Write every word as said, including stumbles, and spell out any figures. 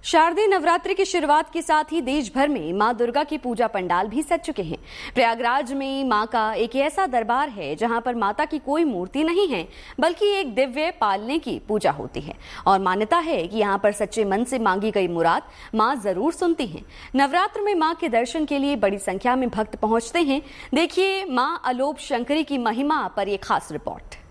शारदीय नवरात्रि की शुरुआत के साथ ही देश भर में मां दुर्गा की पूजा पंडाल भी सज चुके हैं। प्रयागराज में मां का एक ऐसा दरबार है जहां पर माता की कोई मूर्ति नहीं है, बल्कि एक दिव्य पालने की पूजा होती है और मान्यता है कि यहां पर सच्चे मन से मांगी गई मुराद मां जरूर सुनती हैं। नवरात्र में मां के दर्शन के लिए बड़ी संख्या में भक्त पहुंचते हैं। देखिए मां अलोप शंकरी की महिमा पर यह खास रिपोर्ट।